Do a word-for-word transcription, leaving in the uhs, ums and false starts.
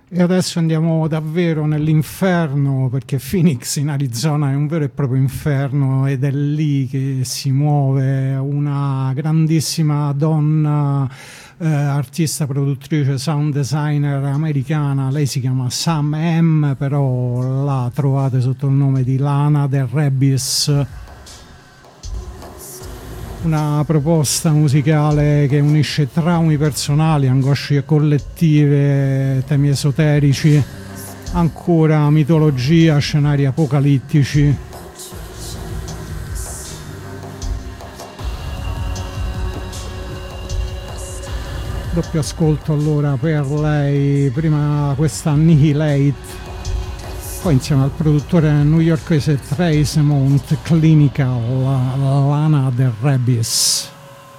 E adesso andiamo davvero nell'inferno, perché Phoenix in Arizona è un vero e proprio inferno ed è lì che si muove una grandissima donna, eh, artista, produttrice, sound designer americana. Lei si chiama Sam M, però la trovate sotto il nome di Lana Del Rebis. Una proposta musicale che unisce traumi personali, angosce collettive, temi esoterici, ancora mitologia, scenari apocalittici. Doppio ascolto allora per lei, prima questa Annihilate, poi insieme al produttore newyorkese Trace Mount, Clinical, Lana Del Rebis.